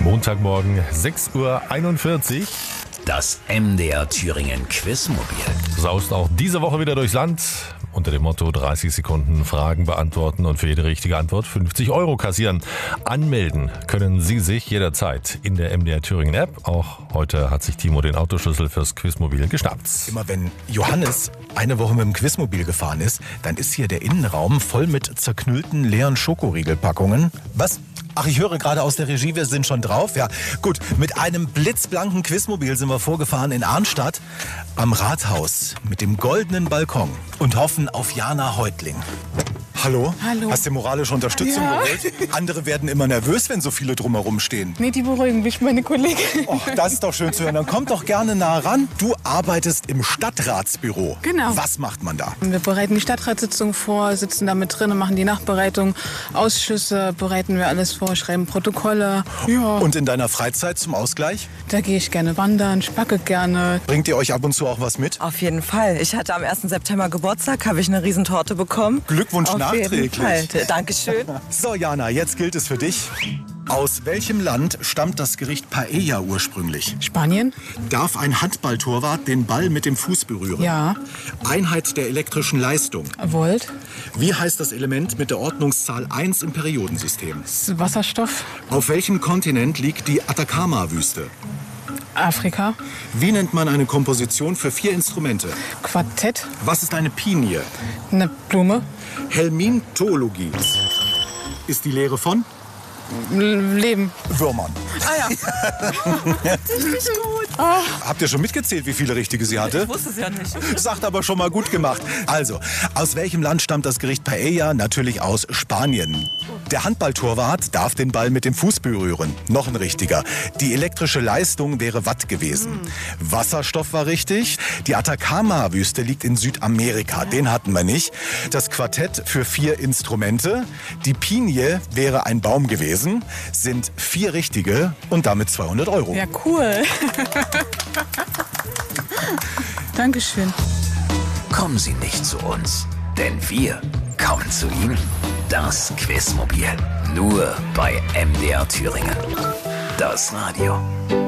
Montagmorgen, 6:41 Uhr. Das MDR Thüringen Quizmobil. Saust auch diese Woche wieder durchs Land. Unter dem Motto 30 Sekunden Fragen beantworten und für jede richtige Antwort 50 Euro kassieren. Anmelden können Sie sich jederzeit in der MDR Thüringen App. Auch heute hat sich Timo den Autoschlüssel fürs Quizmobil geschnappt. Immer wenn Johannes eine Woche mit dem Quizmobil gefahren ist, dann ist hier der Innenraum voll mit zerknüllten, leeren Schokoriegelpackungen. Was? Ach, ich höre gerade aus der Regie, wir sind schon drauf. Ja, gut, mit einem blitzblanken Quizmobil sind wir vorgefahren in Arnstadt am Rathaus mit dem goldenen Balkon und hoffen auf Jana Heutling. Hallo? Hallo. Hast du moralische Unterstützung geholt? Andere werden immer nervös, wenn so viele drumherum stehen. Nee, die beruhigen mich, meine Kollegen. Oh, das ist doch schön zu hören. Dann komm doch gerne nah ran. Du arbeitest im Stadtratsbüro. Genau. Was macht man da? Wir bereiten die Stadtratssitzung vor, sitzen da mit drin, machen die Nachbereitung. Ausschüsse bereiten wir alles vor, schreiben Protokolle. Ja. Und in deiner Freizeit zum Ausgleich? Da gehe ich gerne wandern, spacke gerne. Bringt ihr euch ab und zu auch was mit? Auf jeden Fall. Ich hatte am 1. September Geburtstag, habe ich eine Riesentorte bekommen. Glückwunsch Auf nachträglich. jeden Fall. Dankeschön. So, Jana, jetzt gilt es für dich. Aus welchem Land stammt das Gericht Paella ursprünglich? Spanien? Darf ein Handballtorwart den Ball mit dem Fuß berühren? Ja. Einheit der elektrischen Leistung. Volt? Wie heißt das Element mit der Ordnungszahl 1 im Periodensystem? Wasserstoff? Auf welchem Kontinent liegt die Atacama-Wüste? Afrika? Wie nennt man eine Komposition für 4 Instrumente? Quartett? Was ist eine Pinie? Eine Blume? Helminthologie ist die Lehre von Leben. Würmern. Ah ja. Richtig gut. Habt ihr schon mitgezählt, wie viele richtige sie hatte? Ich wusste es ja nicht. Sagt aber schon mal gut gemacht. Also, aus welchem Land stammt das Gericht Paella? Natürlich aus Spanien. Der Handballtorwart darf den Ball mit dem Fuß berühren. Noch ein richtiger. Die elektrische Leistung wäre Watt gewesen. Wasserstoff war richtig. Die Atacama-Wüste liegt in Südamerika. Den hatten wir nicht. Das Quartett für 4 Instrumente. Die Pinie wäre ein Baum gewesen. Sind 4 richtige und damit 200 Euro. Ja, cool. Dankeschön. Kommen Sie nicht zu uns, denn wir kommen zu Ihnen. Das Quizmobil. Nur bei MDR Thüringen. Das Radio.